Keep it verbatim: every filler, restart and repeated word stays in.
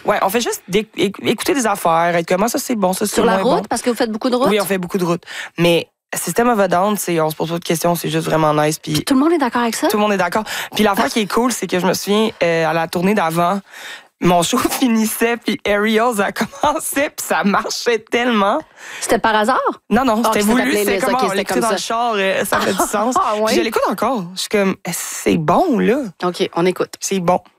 Ouais, on fait juste écouter des affaires, être comment ça c'est bon, ça c'est Sur la moins route, bon. parce que vous faites beaucoup de routes? Oui, on fait beaucoup de routes. Mais System of a Down, c'est, on se pose pas de questions, c'est juste vraiment nice. Puis tout le monde est d'accord avec ça? Tout le monde est d'accord. Puis l'affaire qui est cool, c'est que je me souviens, euh, à la tournée d'avant, mon show finissait, puis Aerials a commencé, puis ça marchait tellement. C'était par hasard? Non, non, c'était oh, voulu. C'est comment okay, on l'écoutait dans ça. le char, euh, ça fait du sens. Ah, ouais. Puis je l'écoute encore. Je suis comme, c'est bon, là. OK, on écoute. C'est bon.